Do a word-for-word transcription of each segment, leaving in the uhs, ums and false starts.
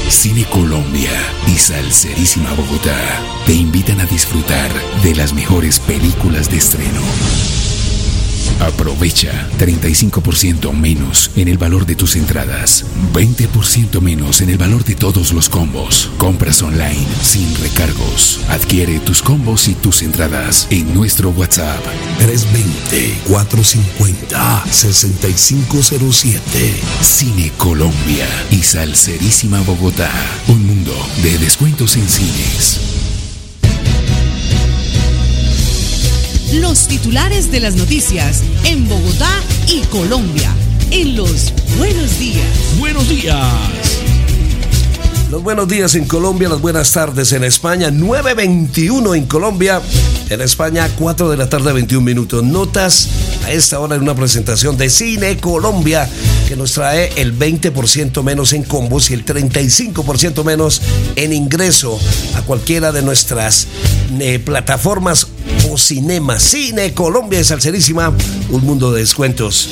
Cine Colombia y Salserísima Bogotá te invitan a disfrutar de las mejores películas de estreno. Aprovecha treinta y cinco por ciento menos en el valor de tus entradas, veinte por ciento menos en el valor de todos los combos. Compras online sin recargos. Adquiere tus combos y tus entradas en nuestro WhatsApp tres dos cero, cuatro cinco cero, seis cinco cero siete. Cine Colombia y Salserísima Bogotá. Un mundo de descuentos en cines. Los titulares de las noticias en Bogotá y Colombia. En los Buenos Días. Buenos días. Los buenos días en Colombia, las buenas tardes en España. nueve veintiuno en Colombia. En España, cuatro de la tarde, veintiún minutos. Notas a esta hora en una presentación de Cine Colombia que nos trae el veinte por ciento menos en combos y el treinta y cinco por ciento menos en ingreso a cualquiera de nuestras eh, plataformas o cinemas. Cine Colombia y Salserísima, un mundo de descuentos.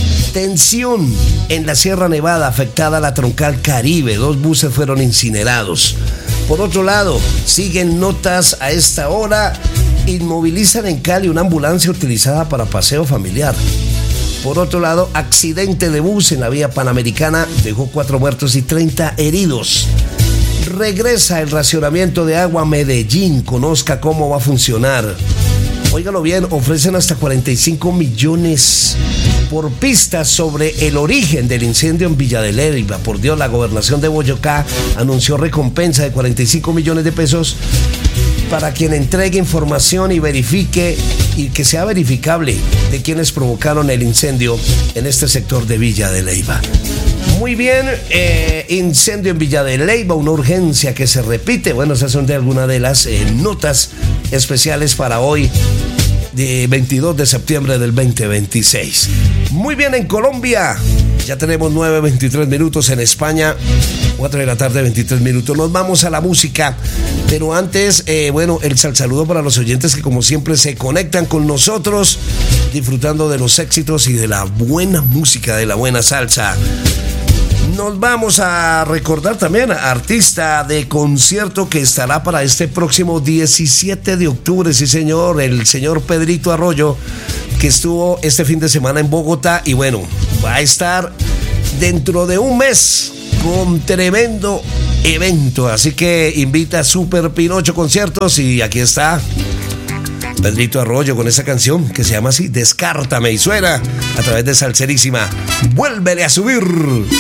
Tensión en la Sierra Nevada, afectada la troncal Caribe. Dos buses fueron incinerados. Por otro lado, siguen notas a esta hora. Inmovilizan en Cali una ambulancia utilizada para paseo familiar. Por otro lado, accidente de bus en la vía Panamericana dejó cuatro muertos y treinta heridos. Regresa el racionamiento de agua a Medellín. Conozca cómo va a funcionar. Óigalo bien, ofrecen hasta cuarenta y cinco millones por pistas sobre el origen del incendio en Villa de Leyva. Por Dios, la gobernación de Boyacá anunció recompensa de cuarenta y cinco millones de pesos para quien entregue información y verifique y que sea verificable de quienes provocaron el incendio en este sector de Villa de Leyva. Muy bien, eh, incendio en Villa de Leyva, una urgencia que se repite. Bueno, esas son de algunas de las eh, notas especiales para hoy, de veintidós de septiembre del veinte veintiséis. Muy bien, en Colombia ya tenemos nueve veintitrés minutos, en España cuatro de la tarde, veintitrés minutos. Nos vamos a la música, pero antes, eh, bueno, el saludo para los oyentes que como siempre se conectan con nosotros, disfrutando de los éxitos y de la buena música, de la buena salsa. Nos vamos a recordar también a artista de concierto que estará para este próximo diecisiete de octubre, sí señor, el señor Pedrito Arroyo, que estuvo este fin de semana en Bogotá y bueno, va a estar dentro de un mes con tremendo evento, así que invita a Super Pinocho Conciertos y aquí está Pedrito Arroyo con esa canción que se llama así, Descártame, y suena a través de Salserísima. Vuélvele a subir.